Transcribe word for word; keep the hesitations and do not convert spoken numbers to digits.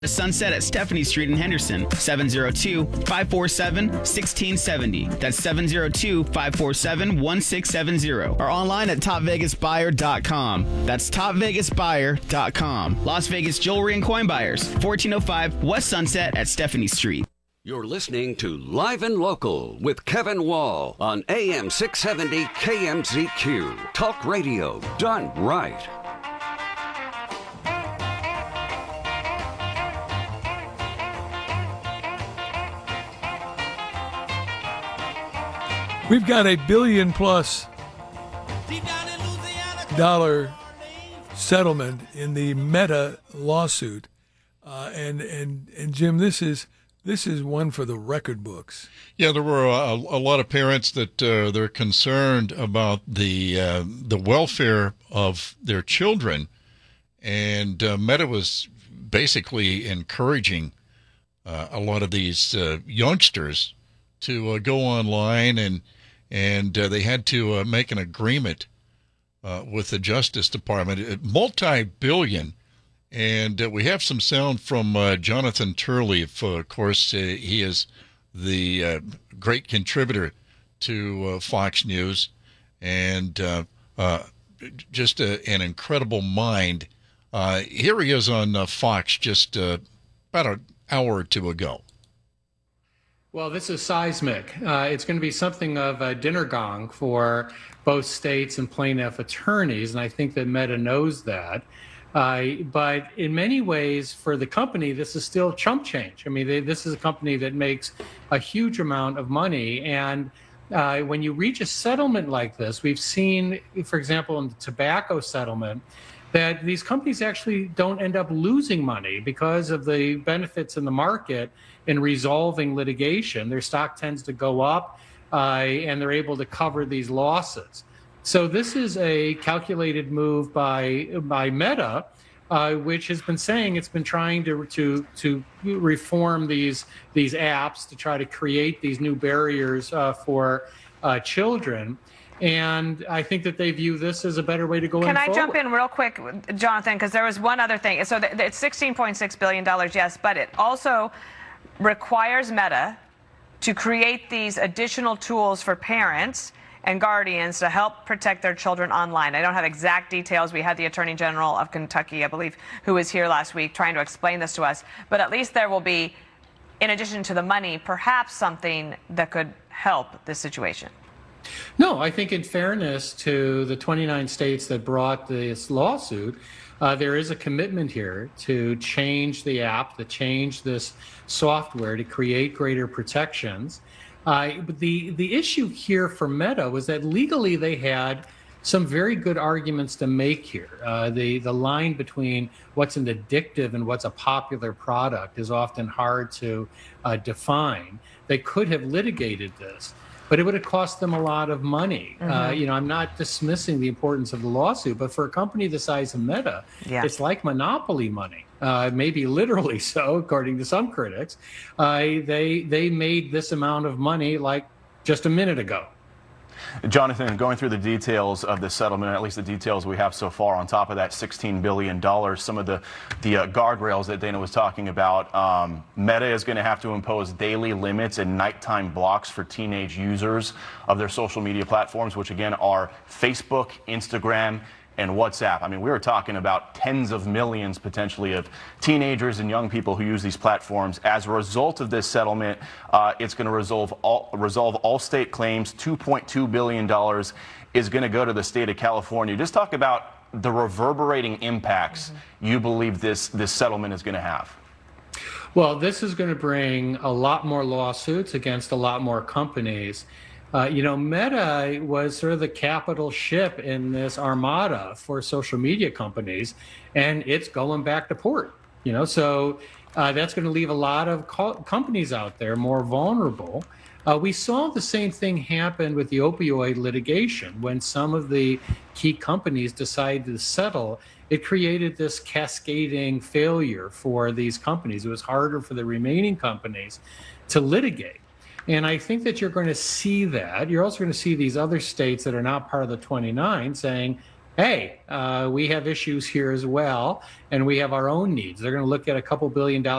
Sunset at Stephanie Street in Henderson, seven oh two, five four seven, one six seven oh. That's seven oh two, five four seven, one six seven oh. Or online at top vegas buyer dot com. That's top vegas buyer dot com. Las Vegas Jewelry and Coin Buyers, fourteen oh five West Sunset at Stephanie Street. You're listening to Live and Local with Kevin Wall on A M six seventy K M Z Q. Talk radio done right. We've got a billion plus dollar settlement in the Meta lawsuit, uh, and and and Jim, this is this is one for the record books. Yeah, there were a, a lot of parents that uh, they're concerned about the uh, the welfare of their children, and uh, Meta was basically encouraging uh, a lot of these uh, youngsters to uh, go online and. And uh, they had to uh, make an agreement uh, with the Justice Department, multi-billion. And uh, we have some sound from uh, Jonathan Turley. Of course, uh, he is the uh, great contributor to uh, Fox News, and uh, uh, just a, an incredible mind. Uh, here he is on uh, Fox just uh, about an hour or two ago. Well, this is seismic. Uh, it's going to be something of a dinner gong for both states and plaintiff attorneys, and I think that Meta knows that. Uh, but in many ways, for the company, this is still chump change. I mean, they, this is a company that makes a huge amount of money, and uh, when you reach a settlement like this, we've seen, for example, in the tobacco settlement, that these companies actually don't end up losing money because of the benefits in the market in resolving litigation. Their stock tends to go up, uh, and they're able to cover these losses. So this is a calculated move by by Meta, uh, which has been saying it's been trying to to to reform these these apps to try to create these new barriers uh, for uh, children. And I think that they view this as a better way to go. Can I forward. jump in real quick, Jonathan? Because there was one other thing. So the, it's sixteen point six billion dollars, yes, but it also requires Meta to create these additional tools for parents and guardians to help protect their children online. I don't have exact details. We had the Attorney General of Kentucky, I believe, who was here last week trying to explain this to us. But at least there will be, in addition to the money, perhaps something that could help this situation. No, I think in fairness to the twenty-nine states that brought this lawsuit, uh, there is a commitment here to change the app, to change this software, to create greater protections. Uh, but the, the issue here for Meta was that legally they had some very good arguments to make here. Uh, the, the line between what's an addictive and what's a popular product is often hard to uh, define. They could have litigated this, but it would have cost them a lot of money. Mm-hmm. Uh, you know, I'm not dismissing the importance of the lawsuit, but for a company the size of Meta, yeah. it's like monopoly money. Uh, maybe literally so, according to some critics. Uh, they they made this amount of money like just a minute ago. Jonathan, going through the details of the settlement, at least the details we have so far, on top of that sixteen billion dollars, some of the, the uh, guardrails that Dana was talking about, um, Meta is going to have to impose daily limits and nighttime blocks for teenage users of their social media platforms, which again are Facebook, Instagram, and WhatsApp. I mean, we were talking about tens of millions potentially of teenagers and young people who use these platforms. As a result of this settlement, uh, it's going to resolve all, resolve all state claims. two point two billion dollars is going to go to the state of California. Just talk about the reverberating impacts mm-hmm. you believe this, this settlement is going to have. Well, this is going to bring a lot more lawsuits against a lot more companies. Uh, you know, Meta was sort of the capital ship in this armada for social media companies, and it's going back to port. You know, so uh, that's going to leave a lot of co- companies out there more vulnerable. Uh, we saw the same thing happen with the opioid litigation. When some of the key companies decided to settle, it created this cascading failure for these companies. It was harder for the remaining companies to litigate. And I think that you're going to see that. You're also going to see these other states that are not part of the twenty-nine saying, hey, uh, we have issues here as well, and we have our own needs. They're going to look at a couple billion dollars